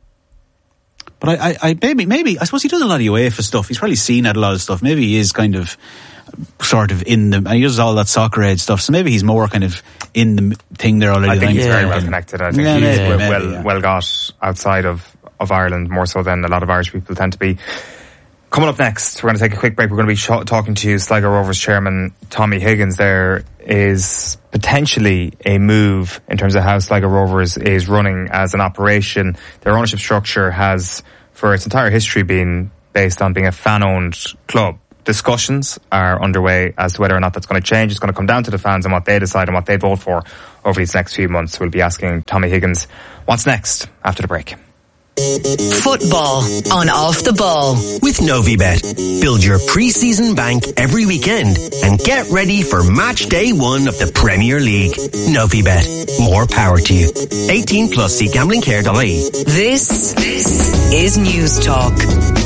But I, I, I maybe, maybe, I suppose he does a lot of UEFA stuff. He's probably seen at a lot of stuff. Maybe he is kind of, sort of in the, and he does all that soccer age stuff. So maybe he's more kind of in the thing there already. I think he's yeah. very well connected. I think yeah, he's maybe, well, maybe, well, yeah. well got outside of, of Ireland, more so than a lot of Irish people tend to be. Coming up next, we're going to take a quick break. We're going to be sh- talking to Sligo Rovers chairman Tommy Higgins. There is potentially a move in terms of how Sligo Rovers is running as an operation. Their ownership structure has, for its entire history, been based on being a fan-owned club. Discussions are underway as to whether or not that's going to change. It's going to come down to the fans and what they decide and what they vote for over these next few months. We'll be asking Tommy Higgins what's next after the break. Football on Off the Ball with Novibet. Build your pre-season bank every weekend and get ready for match day one of the Premier League. Novibet. More power to you. eighteen plus. See gambling care dot I E. This, this is News Talk.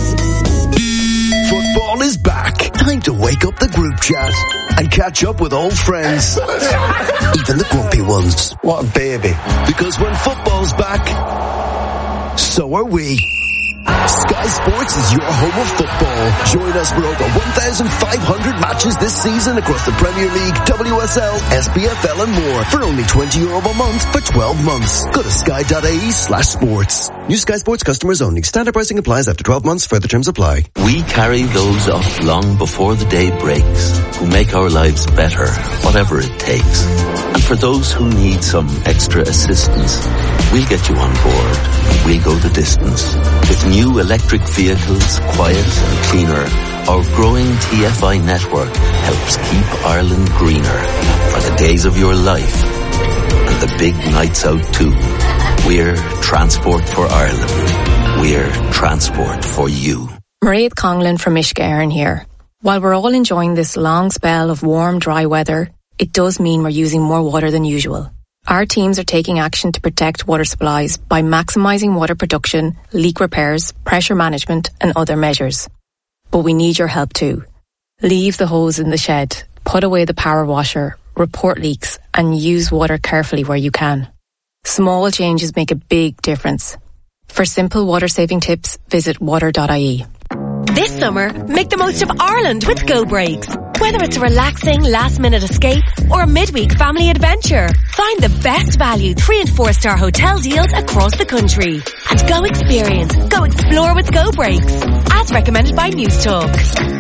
Football is back. Time to wake up the group chat and catch up with old friends. Even the grumpy ones. What a baby. Because when football's back, so are we. Sky Sports is your home of football. Join us for over one thousand five hundred matches this season across the Premier League, W S L, S P F L and more for only twenty euro a month for twelve months. Go to sky dot I E slash sports. New Sky Sports customers only. Standard pricing applies after twelve months. Further terms apply. We carry those up long before the day breaks, who make our lives better, whatever it takes. And for those who need some extra assistance, we'll get you on board. We'll go the distance. With new electric vehicles, quiet and cleaner, our growing T F I network helps keep Ireland greener for the days of your life and the big nights out too. We're Transport for Ireland. We're transport for you. Mairead Conglin from Uisce Éireann here. While we're all enjoying this long spell of warm, dry weather, it does mean we're using more water than usual. Our teams are taking action to protect water supplies by maximising water production, leak repairs, pressure management and other measures. But we need your help too. Leave the hose in the shed, put away the power washer, report leaks and use water carefully where you can. Small changes make a big difference. For simple water saving tips, visit water dot I E. This summer, make the most of Ireland with Go Breaks. Whether it's a relaxing last-minute escape or a midweek family adventure, find the best value three and four star hotel deals across the country. And go experience, go explore with Go Breaks, as recommended by News Talk.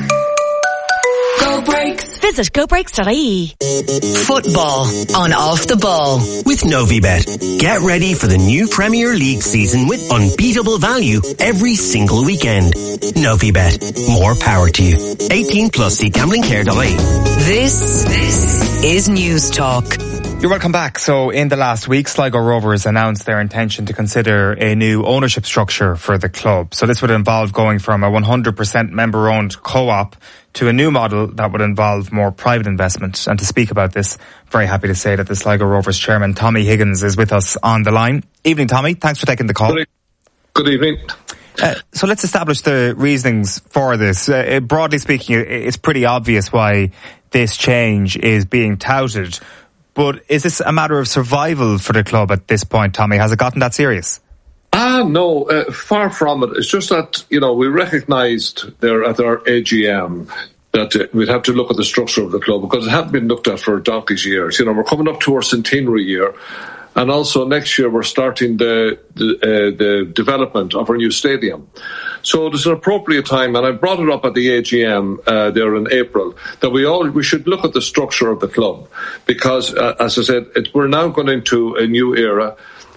Go Breaks. Visit go breaks dot I E. Football on Off the Ball with Novibet. Get ready for the new Premier League season with unbeatable value every single weekend. Novibet. More power to you. eighteen plus. See gambling care dot I E. This, this is News Talk. You're welcome back. So in the last week, Sligo Rovers announced their intention to consider a new ownership structure for the club. So this would involve going from a one hundred percent member-owned co-op to a new model that would involve more private investment. And to speak about this, very happy to say that the Sligo Rovers chairman, Tommy Higgins, is with us on the line. Evening, Tommy. Thanks for taking the call. Good, Good evening. Uh, so let's establish the reasonings for this. Uh, broadly speaking, it's pretty obvious why this change is being touted. But is this a matter of survival for the club at this point, Tommy? Has it gotten that serious? Ah, no, uh, far from it. It's just that, you know, we recognised there at our A G M that uh, we'd have to look at the structure of the club because it hadn't been looked at for donkey's years. You know, we're coming up to our centenary year. And also next year we're starting the the, uh, the development of our new stadium. So there's an appropriate time, and I brought it up at the A G M uh, there in April, that we all we should look at the structure of the club because, uh, as I said, it, we're now going into a new era,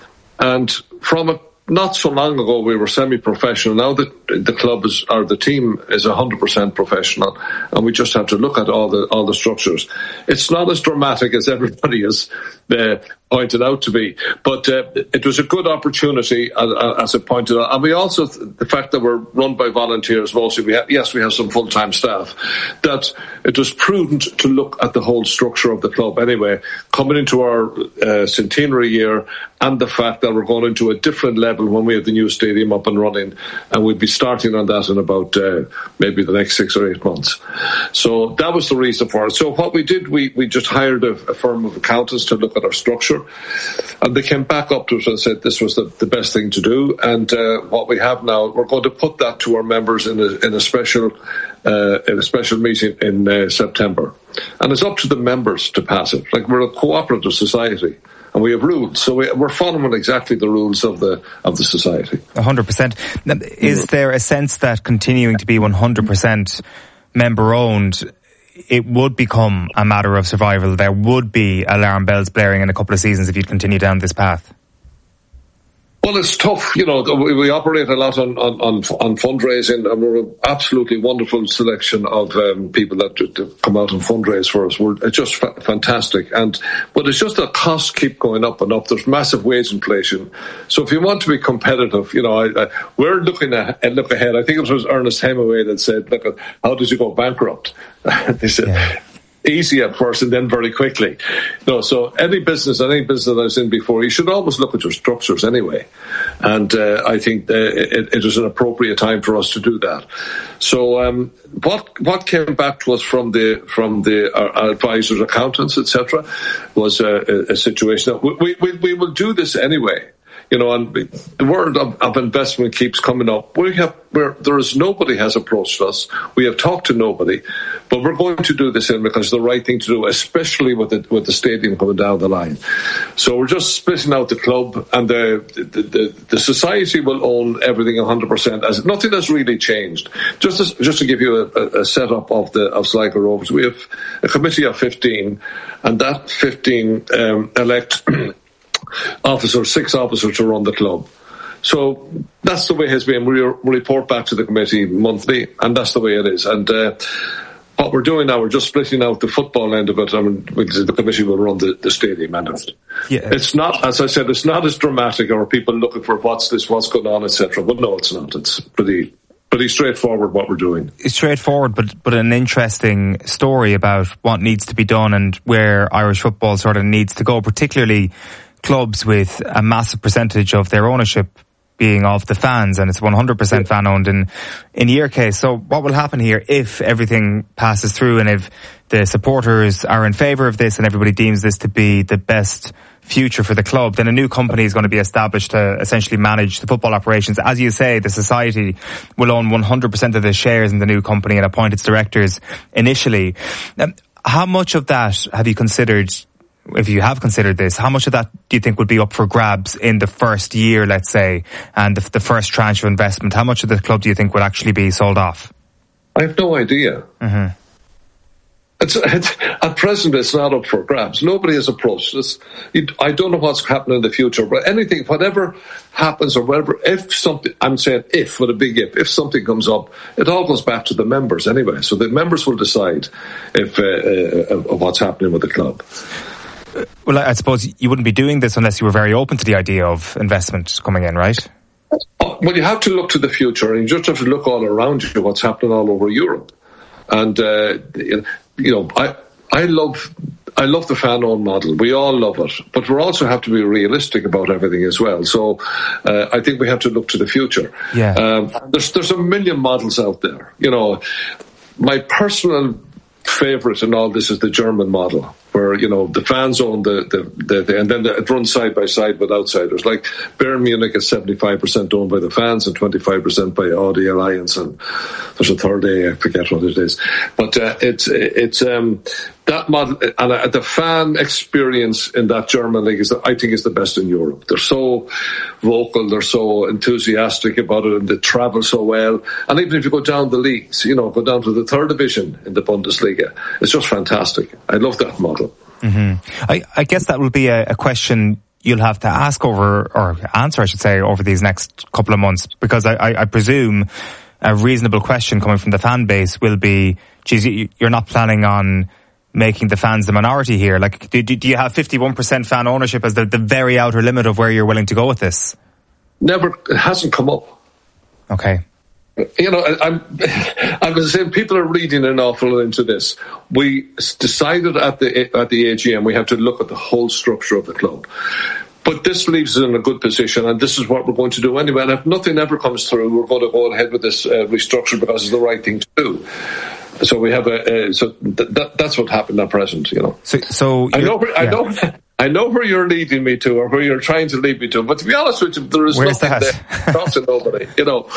and from a not so long ago, we were semi-professional. Now the the club is, or the team is one hundred percent professional, and we just have to look at all the all the structures. It's not as dramatic as everybody has uh, pointed out to be, but uh, it was a good opportunity, as, as it pointed out. And we also, the fact that we're run by volunteers mostly, we have, yes, we have some full-time staff, that it was prudent to look at the whole structure of the club anyway, coming into our uh, centenary year, and the fact that we're going into a different level when we have the new stadium up and running, and we'll be starting on that in about uh, maybe the next six or eight months. So that was the reason for it. So what we did, we, we just hired a, a firm of accountants to look at our structure, and they came back up to us and said this was the, the best thing to do. And uh, what we have now, we're going to put that to our members in a, in a special uh, in a special meeting in uh, September, and it's up to the members to pass it. Like, we're a cooperative society. and we have rules. So we, we're following exactly the rules of the of the society. one hundred percent. Is there a sense that continuing to be one hundred percent member-owned, it would become a matter of survival? There would be alarm bells blaring in a couple of seasons if you'd continue down this path? Well, it's tough. You know, we, we operate a lot on, on, on, on fundraising, and we're an absolutely wonderful selection of um, people that, that come out and fundraise for us. We're it's just fa- fantastic. And but it's just that costs keep going up and up. There's massive wage inflation. So if you want to be competitive, you know, I, I, we're looking at and look ahead. I think it was Ernest Hemingway that said, "Look, how did you go bankrupt?" They said. Yeah. Easy at first and then very quickly. No, so any business, any business that I was in before, you should always look at your structures anyway. And uh, I think uh, it, it is an appropriate time for us to do that. So um, what what came back to us from the from the uh, advisors, accountants, et cetera, was a, a situation that we, we we will do this anyway. You know, and the word of, of investment keeps coming up. We have, where there is nobody has approached us. We have talked to nobody, but we're going to do this in because it's the right thing to do, especially with the with the stadium coming down the line. So we're just splitting out the club, and the the, the, the society will own everything one hundred percent. As nothing has really changed. Just as, just to give you a, a setup of the of Sligo Rovers, we have a committee of fifteen, and that fifteen um, elect. officers, six officers to run the club. So that's the way it has been. We report back to the committee monthly, and that's the way it is. And uh, what we're doing now, we're just splitting out the football end of it. I mean, the committee will run the, the stadium end of it. Yeah. It's not, as I said, it's not as dramatic, or people looking for what's this, what's going on, et cetera. But no, it's not. It's pretty... Pretty straightforward what we're doing. It's straightforward, but but an interesting story about what needs to be done and where Irish football sort of needs to go, particularly clubs with a massive percentage of their ownership being of the fans, and it's one hundred percent fan owned in, in your case. So what will happen here if everything passes through and if the supporters are in favour of this and everybody deems this to be the best future for the club? Then a new company is going to be established to essentially manage the football operations. As you say, the society will own one hundred percent of the shares in the new company and appoint its directors initially. Um, how much of that have you considered, if you have considered this, how much of that do you think would be up for grabs in the first year, let's say, and the, the first tranche of investment? How much of the club do you think would actually be sold off? I have no idea. Mm-hmm. It's, it's, at present, it's not up for grabs. Nobody has approached us. I don't know what's happening in the future, but anything, whatever happens or whatever, if something, I'm saying if, with a big if, if something comes up, it all goes back to the members anyway. So the members will decide if uh, uh, what's happening with the club. Well, I suppose you wouldn't be doing this unless you were very open to the idea of investment coming in, right? Well, you have to look to the future, and you just have to look all around you, what's happening all over Europe. And, uh, you know, I I love I love the fan-owned model. We all love it. But we also have to be realistic about everything as well. So uh, I think we have to look to the future. Yeah. Um, there's, there's a million models out there. You know, my personal favourite in all this is the German model, where, you know, the fans own the, the, the, the and then it runs side by side with outsiders. Like Bayern Munich is seventy-five percent owned by the fans and twenty-five percent by Audi Alliance, and there's a third A, I forget what it is. But uh, it's, it's, um, that model, and uh, the fan experience in that German league is, I think, is the best in Europe. They're so vocal, they're so enthusiastic about it, and they travel so well. And even if you go down the leagues, you know, go down to the third division in the Bundesliga, it's just fantastic. I love that model. Mm-hmm. I, I guess that will be a, a question you'll have to ask over, or answer, I should say, over these next couple of months, because I, I, I presume a reasonable question coming from the fan base will be, geez, you're not planning on making the fans the minority here. Like, do, do you have fifty-one percent fan ownership as the, the very outer limit of where you're willing to go with this? Never, it hasn't come up. Okay. You know, I'm, I was saying people are reading an awful lot into this. We decided at the at the A G M we have to look at the whole structure of the club. But this leaves us in a good position, and this is what we're going to do anyway. And if nothing ever comes through, we're going to go ahead with this uh, restructure because it's the right thing to do. So we have a, uh, so th- that, that's what happened at present, you know. So, so I know, where, I know, I know where you're leading me to, or where you're trying to lead me to. But to be honest with you, there is Where's nothing that? there. Talk to nobody, you know.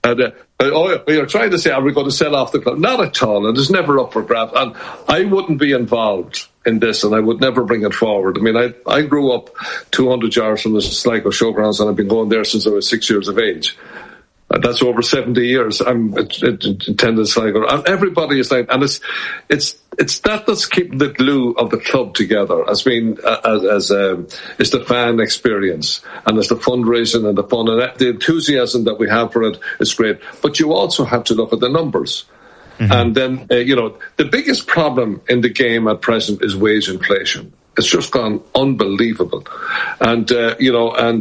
And, uh, oh, you're trying to say, are we going to sell off the club? Not at all, and it's never up for grabs. And I wouldn't be involved in this, and I would never bring it forward. I mean, I I grew up two hundred yards from the Sligo Showgrounds, and I've been going there since I was six years of age. Uh, that's over seventy years. I'm attending Sligo, and everybody is like, and it's it's it's that that's keeping the glue of the club together. As being uh, as, as um, it's the fan experience, and it's the fundraising and the fun and the enthusiasm that we have for it. It's great, but you also have to look at the numbers. Mm-hmm. And then, uh, you know, the biggest problem in the game at present is wage inflation. It's just gone unbelievable. And, uh, you know, and